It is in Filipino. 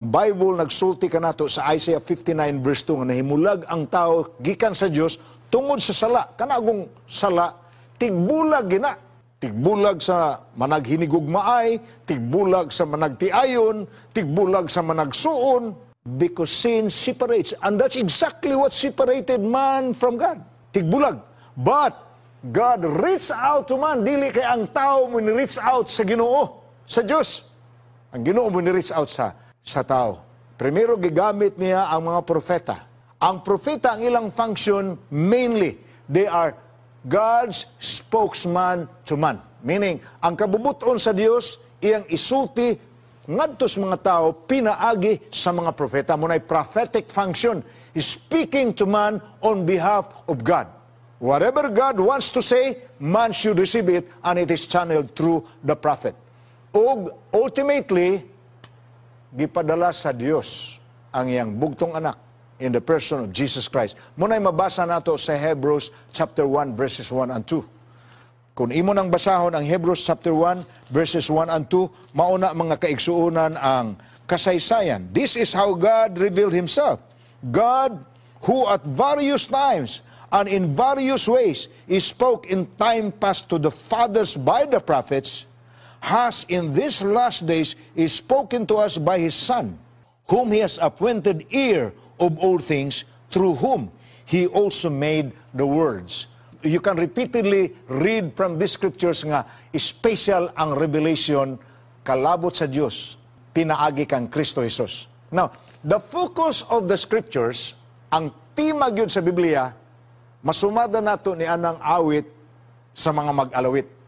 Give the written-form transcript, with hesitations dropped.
Bible nagsulti ka nato sa Isaiah 59 verse 2 nga nahimulag ang tao gikan sa Dios tungod sa sala. Kanagong sala tigbulag gina. Tigbulag sa managhinigugmaay, tigbulag sa managtiayon, tigbulag sa managsuon, because sin separates. And that's exactly what separated man from God. Tigbulag. But God reached out to man. Dili kay ang tao mo ni-reach out sa Ginoo, sa Diyos. Ang Ginoo mo ni-reach out sa tao. Primero, gigamit niya ang mga propeta. Ang propeta, ang ilang function, mainly, they are God's spokesman to man. Meaning, ang kabubuton sa Diyos, iyang isulti ngadto sa mga tao, pinaagi sa mga propeta. Muna'y prophetic function, speaking to man on behalf of God. Whatever God wants to say, man should receive it, and it is channeled through the prophet. O ultimately, gipadala sa Diyos ang iyang bugtong anak in the person of Jesus Christ. Muna'y mabasa nato sa Hebrews chapter 1 verses 1 and 2. Kung imo nang basahon ang Hebrews chapter 1 verses 1 and 2, mauna mga kaigsuunan ang kasaysayan. This is how God revealed Himself. God who at various times and in various ways He spoke in time past to the fathers by the prophets, has in these last days is spoken to us by His Son, whom He has appointed heir of all things, through whom He also made the worlds. You can repeatedly read from these scriptures nga special ang revelation kalabot sa Diyos, pinaagi kang Kristo Jesus. Now, the focus of the scriptures, ang tema gyud sa Biblia, masumada nato ni anang awit sa mga mag-alawit.